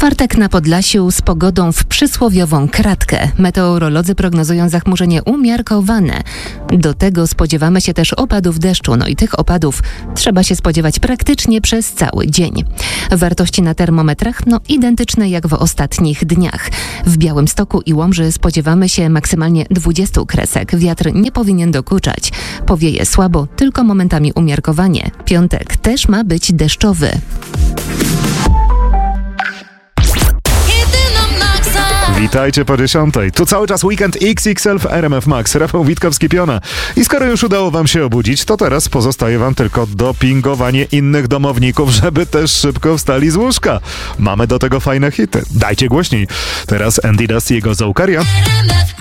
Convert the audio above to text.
czwartek na Podlasiu z pogodą w przysłowiową kratkę. Meteorolodzy prognozują zachmurzenie umiarkowane. Do tego spodziewamy się też opadów deszczu. No i tych opadów trzeba się spodziewać praktycznie przez cały dzień. Wartości na termometrach identyczne jak w ostatnich dniach. W Białymstoku i Łomży spodziewamy się maksymalnie 20 kresek. Wiatr nie powinien dokuczać. Powieje słabo, tylko momentami umiarkowanie. Piątek też ma być deszczowy. Witajcie po 10. Tu cały czas weekend XXL w RMF Max. Rafał Witkowski-Piona. I skoro już udało wam się obudzić, to teraz pozostaje wam tylko dopingowanie innych domowników, żeby też szybko wstali z łóżka. Mamy do tego fajne hity. Dajcie głośniej. Teraz Andy Dust i jego Zoukaria.